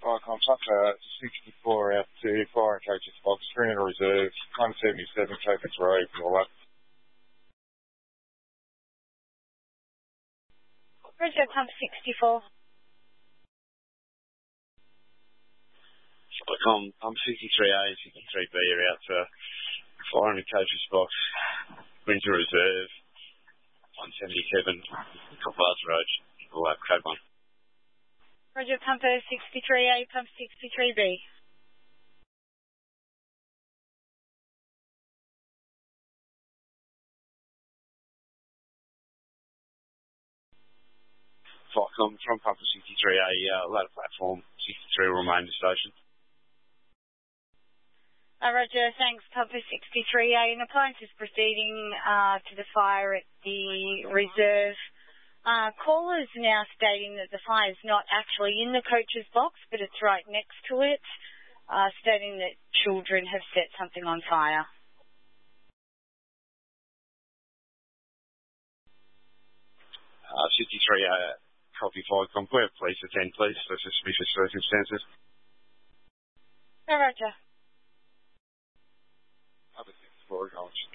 Icon, Tuck 64 out to fire and coaches box, 3 in a reserve, 177 Tokens Road, all that. Roger, pump 64. Pump 63A and 63B are out to fire and coaches box, Windsor Reserve, 177 Coppars Road, all that, code 1. Roger, pumper 63A, pump 63B. Vicom from pumper 63A, ladder platform, 63 will remain the station. Roger, thanks, pumper 63A. An appliance is proceeding to the fire at the reserve. Callers now stating that the fire is not actually in the coach's box, but it's right next to it, stating that children have set something on fire. 53, copy 5, Conquer, please attend, please, for suspicious circumstances. Roger. Other 64 acknowledged.